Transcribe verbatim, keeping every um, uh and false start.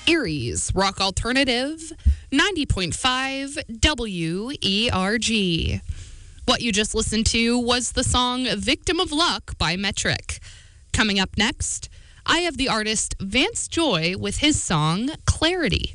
Erie's Rock Alternative, ninety point five W E R G. What you just listened to was the song Victim of Luck by Metric. Coming up next, I have the artist Vance Joy with his song Clarity.